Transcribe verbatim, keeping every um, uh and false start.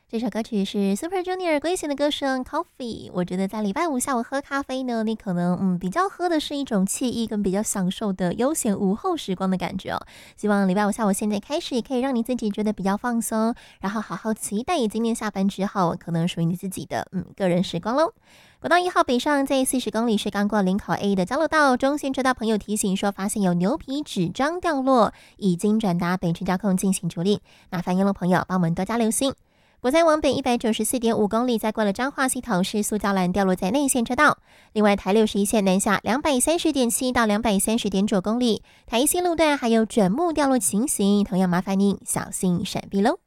这首歌曲是 Super Junior 龟贤的歌声 Coffee。我觉得在礼拜五下午喝咖啡呢，你可能嗯比较喝的是一种惬意跟比较享受的悠闲午后时光的感觉哦。希望礼拜五下午现在开始也可以让你自己觉得比较放松，然后好好期待今天下班之后可能属于你自己的嗯个人时光喽。国道一号北上在四十公里是刚过林口 A 的交流道，中线车道朋友提醒说发现有牛皮纸张掉落，已经转达北区交控进行处理。那烦沿路朋友帮我们多加留心。国三往北一百九十四点五公里，在过了彰化系统是塑胶篮掉落在内线车道。另外，台六十一线南下两百三十点七到两百三十点九公里，台一线路段还有转木掉落情形，同样麻烦您小心闪避喽。